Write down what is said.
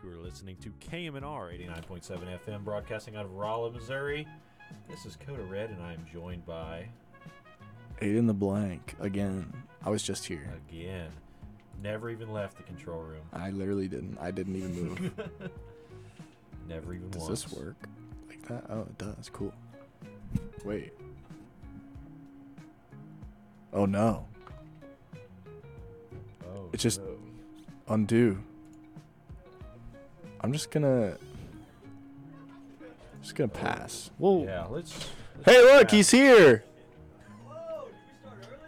You are listening to KMNR 89.7 FM, broadcasting out of Rolla, Missouri. This is Coda Red, and I am joined by... Aiden the Blank, again. I was just here. Again. Never even left the control room. I literally didn't. I didn't even move. Never even Does once. this work? Like that? Oh, it does. Cool. Wait. Oh, no. Oh, It's just no. undo. I'm just gonna pass. Whoa. Yeah, let's Hey, look, pass. he's here.